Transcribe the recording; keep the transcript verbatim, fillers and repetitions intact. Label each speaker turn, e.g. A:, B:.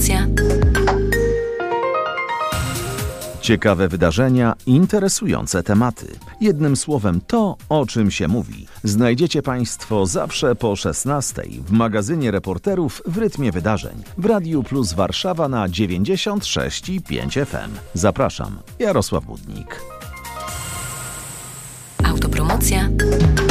A: Autopromocja.
B: Ciekawe wydarzenia, interesujące tematy. Jednym słowem to, o czym się mówi. Znajdziecie Państwo zawsze po szesnastej w magazynie reporterów w rytmie wydarzeń. W Radiu Plus Warszawa na dziewięćdziesiąt sześć i pięć F M. Zapraszam, Jarosław Budnik.
A: Autopromocja.